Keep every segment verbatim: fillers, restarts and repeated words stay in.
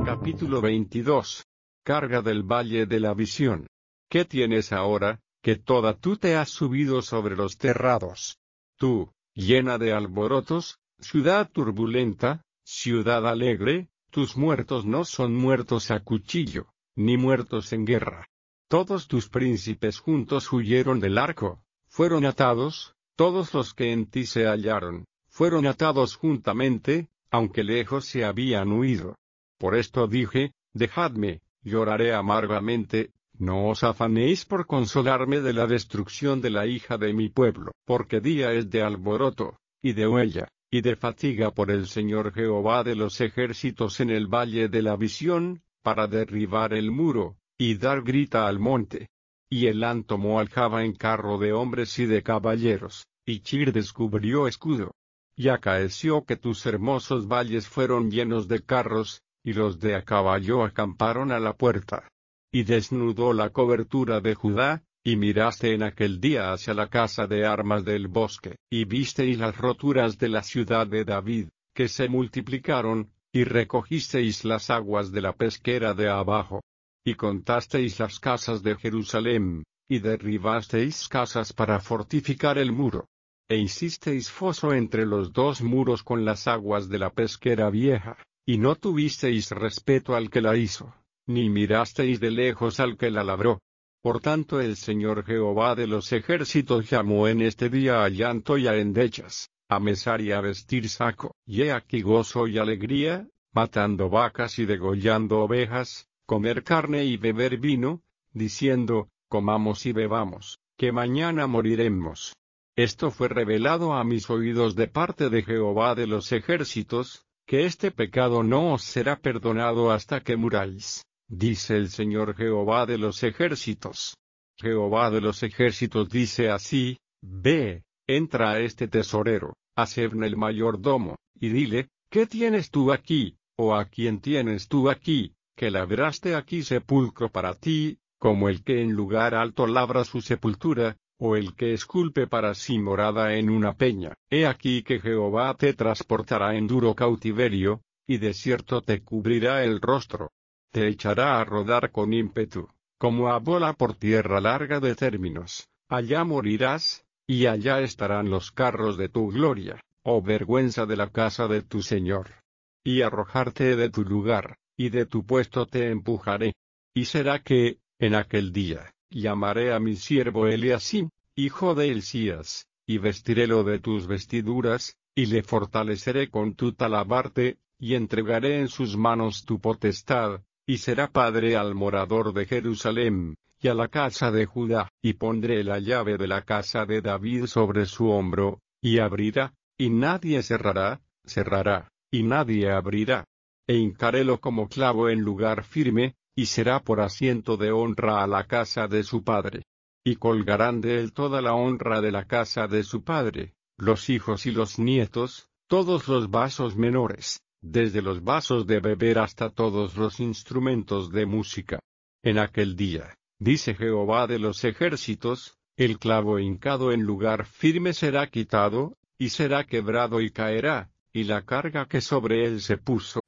Capítulo veintidós. Carga del Valle de la Visión. ¿Qué tienes ahora, que toda tú te has subido sobre los terrados? Tú, llena de alborotos, ciudad turbulenta, ciudad alegre, tus muertos no son muertos a cuchillo, ni muertos en guerra. Todos tus príncipes juntos huyeron del arco, fueron atados, todos los que en ti se hallaron, fueron atados juntamente, aunque lejos se habían huido. Por esto dije, dejadme, lloraré amargamente, no os afanéis por consolarme de la destrucción de la hija de mi pueblo, porque día es de alboroto, y de huella, y de fatiga por el Señor Jehová de los ejércitos en el valle de la visión, para derribar el muro, y dar grita al monte. Y Elán tomó aljaba en carro de hombres y de caballeros, y Chir descubrió escudo. Y acaeció que tus hermosos valles fueron llenos de carros, y los de a caballo acamparon a la puerta. Y desnudó la cobertura de Judá, y miraste en aquel día hacia la casa de armas del bosque, y visteis las roturas de la ciudad de David, que se multiplicaron, y recogisteis las aguas de la pesquera de abajo. Y contasteis las casas de Jerusalén, y derribasteis casas para fortificar el muro. E hicisteis foso entre los dos muros con las aguas de la pesquera vieja, y no tuvisteis respeto al que la hizo, ni mirasteis de lejos al que la labró. Por tanto el Señor Jehová de los ejércitos llamó en este día a llanto y a endechas, a mesar y a vestir saco, y he aquí gozo y alegría, matando vacas y degollando ovejas, comer carne y beber vino, diciendo, comamos y bebamos, que mañana moriremos. Esto fue revelado a mis oídos de parte de Jehová de los ejércitos, que este pecado no os será perdonado hasta que muráis, dice el Señor Jehová de los ejércitos. Jehová de los ejércitos dice así, ve, entra a este tesorero, a Sebna el mayordomo, y dile, ¿qué tienes tú aquí, o a quién tienes tú aquí, que labraste aquí sepulcro para ti, como el que en lugar alto labra su sepultura, o el que esculpe para sí morada en una peña? He aquí que Jehová te transportará en duro cautiverio, y de cierto te cubrirá el rostro. Te echará a rodar con ímpetu, como a bola por tierra larga de términos. Allá morirás, y allá estarán los carros de tu gloria, oh vergüenza de la casa de tu Señor. Y arrojarte de tu lugar, y de tu puesto te empujaré. Y será que, en aquel día, llamaré a mi siervo Eliasim, hijo de Hilcías, y vestirélo de tus vestiduras, y le fortaleceré con tu talabarte, y entregaré en sus manos tu potestad, y será padre al morador de Jerusalén, y a la casa de Judá, y pondré la llave de la casa de David sobre su hombro, y abrirá, y nadie cerrará, cerrará, y nadie abrirá. E hincarélo como clavo en lugar firme, y será por asiento de honra a la casa de su padre. Y colgarán de él toda la honra de la casa de su padre, los hijos y los nietos, todos los vasos menores, desde los vasos de beber hasta todos los instrumentos de música. En aquel día, dice Jehová de los ejércitos, el clavo hincado en lugar firme será quitado, y será quebrado y caerá, y la carga que sobre él se puso.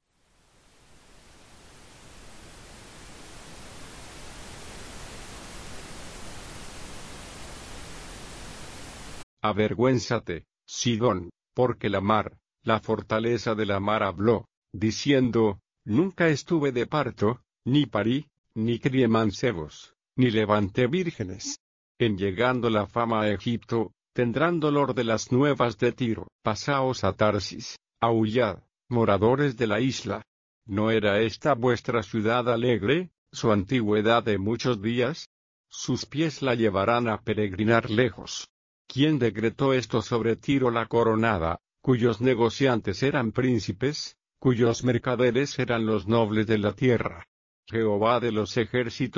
Avergüénzate, Sidón, porque la mar, la fortaleza de la mar habló, diciendo, nunca estuve de parto, ni parí, ni crié mancebos, ni levanté vírgenes. En llegando la fama a Egipto, tendrán dolor de las nuevas de Tiro. Pasaos a Tarsis, aullad, moradores de la isla. ¿No era esta vuestra ciudad alegre, su antigüedad de muchos días? Sus pies la llevarán a peregrinar lejos. ¿Quién decretó esto sobre Tiro la coronada, cuyos negociantes eran príncipes, cuyos mercaderes eran los nobles de la tierra? Jehová de los ejércitos